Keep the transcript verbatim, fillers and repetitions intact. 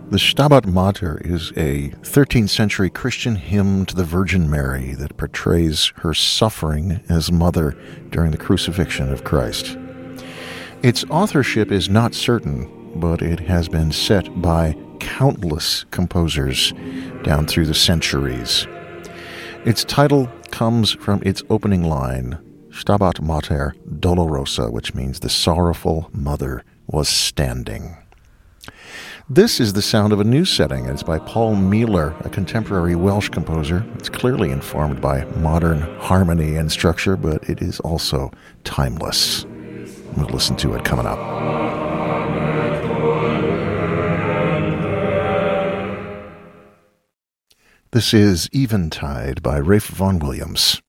The Stabat Mater is a thirteenth century Christian hymn to the Virgin Mary that portrays her suffering as mother during the crucifixion of Christ. Its authorship is not certain, but it has been set by countless composers down through the centuries. Its title comes from its opening line, Stabat Mater Dolorosa, which means the sorrowful mother was standing. This is the sound of a new setting. It's by Paul Mealer, a contemporary Welsh composer. It's clearly informed by modern harmony and structure, but it is also timeless. We'll listen to it coming up. This is Eventide by Ralph Vaughan Williams.